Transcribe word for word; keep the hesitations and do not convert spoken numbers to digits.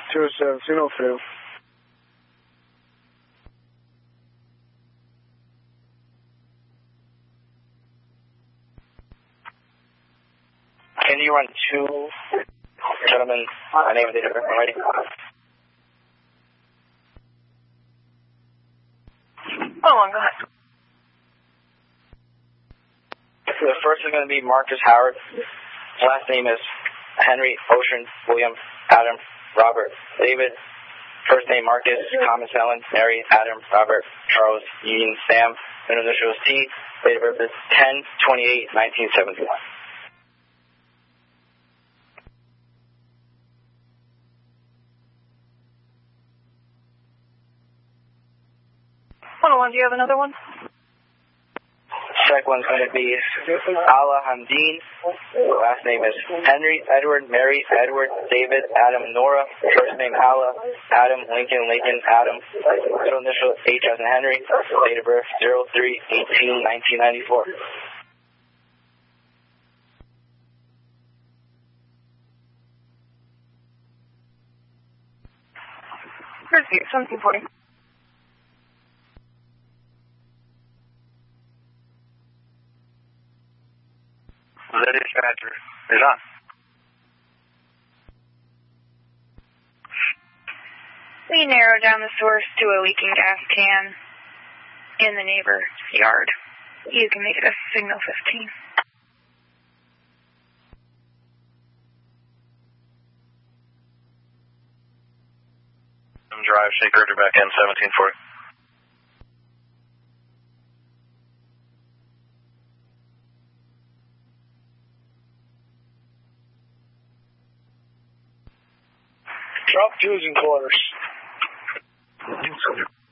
two oh seven, signal failed. Can you run two gentlemen by name and date of birth already? Oh, on, go ahead. The first is going to be Marcus Howard. His last name is Henry, Ocean, William, Adam, Robert, David. First name Marcus, Thomas, Helen, Mary, Adam, Robert, Charles, Ian, Sam. Middle initials T. Date of birth is ten twenty-eight nineteen seventy-one. one oh one, do you have another one? Second one's going to be Allah Hamdeen. Last name is Henry, Edward, Mary, Edward, David, Adam, Nora. First name Allah, Adam, Lincoln, Lincoln, Adam. Middle initial H as in Henry. Date of birth zero three eighteen nineteen ninety-four. Receipt, seventeen forty. The dispatcher is on. We narrowed down the source to a leaking gas can in the neighbor's yard. You can make it a signal fifteen. Drive, shake herder back in, seventeen forty. Drop twos and quarters.